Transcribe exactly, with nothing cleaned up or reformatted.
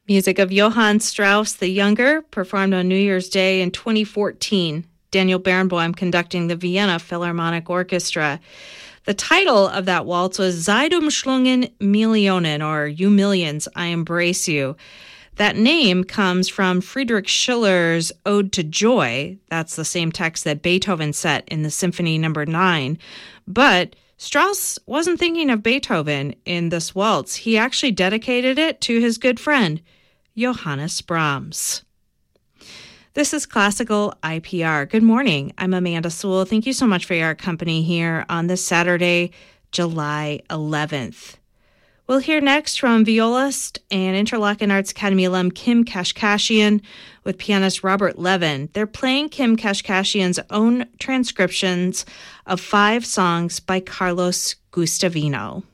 Music of Johann Strauss the Younger, performed on New Year's Day in twenty fourteen. Daniel Barenboim conducting the Vienna Philharmonic Orchestra. The title of that waltz was Seid umschlungen Millionen, or You Millions, I Embrace You. That name comes from Friedrich Schiller's Ode to Joy. That's the same text that Beethoven set in the Symphony Number nine. But Strauss wasn't thinking of Beethoven in this waltz. He actually dedicated it to his good friend, Johannes Brahms. This is Classical I P R. Good morning. I'm Amanda Sewell. Thank you so much for your company here on this Saturday, July eleventh. We'll hear next from violist and Interlochen Arts Academy alum Kim Kashkashian with pianist Robert Levin. They're playing Kim Kashkashian's own transcriptions of five songs by Carlos Gustavino.